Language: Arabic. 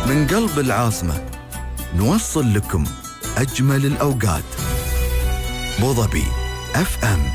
من قلب العاصمة نوصل لكم أجمل الأوقات. أبو ظبي FM.